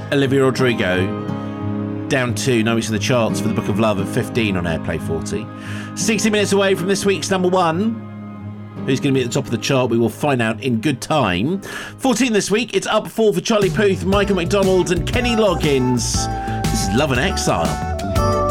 Olivia Rodrigo, down to No Weeks in the Charts for the Book of Love at 15 on Airplay 40. 60 minutes away from this week's number one. Who's going to be at the top of the chart? We will find out in good time. 14 this week, it's up 4 for Charlie Puth, Michael McDonald and Kenny Loggins. This is Love and Exile.